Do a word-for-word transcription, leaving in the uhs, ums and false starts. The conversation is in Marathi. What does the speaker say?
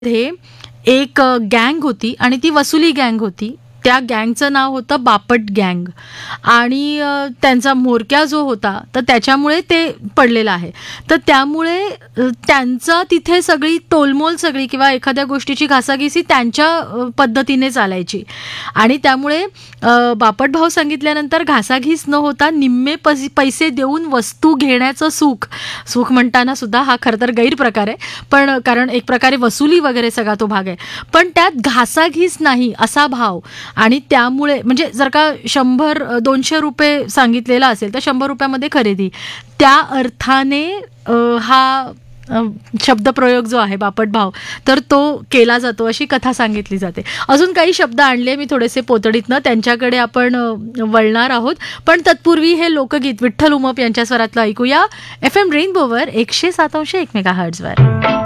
हे एक गँग होती आणि ती वसुली गँग होती. त्या गँगचं नाव होतं बापट गँग आणि अ, त्यांचा म्होरक्या जो होता तर त्याच्यामुळे ते पडलेलं आहे. तर त्यामुळे अ, त्यांचं तिथे सगळी तोलमोल सगळी किंवा एखाद्या गोष्टीची घासाघिसी त्यांच्या अ, पद्धतीने चालायची आणि त्यामुळे अ, बापट भाव सांगितल्यानंतर घासाघीस न होता निम्मे पस- पैसे देऊन वस्तू घेण्याचं सुख सुख म्हणताना सुद्धा हा खरं तर गैरप्रकार आहे, पण कारण एक प्रकारे वसुली वगैरे सगळा तो भाग आहे, पण त्यात घासाघीस नाही असा भाव. आणि त्यामुळे म्हणजे जर का शंभर दोनशे रुपये सांगितलेला असेल तर शंभर रुपयामध्ये खरेदी, त्या अर्थाने अ, हा अ, शब्दप्रयोग जो आहे बापट भाव तर तो केला जातो अशी कथा सांगितली जाते. अजून काही शब्द आणले मी थोडेसे पोतडीतनं, त्यांच्याकडे आपण अ, वळणार आहोत, पण तत्पूर्वी हे लोकगीत विठ्ठल उमप यांच्या स्वरातलं ऐकूया एफ एम रेनबोवर एकशे सात अंश एक मेगा हर्ट्झवर.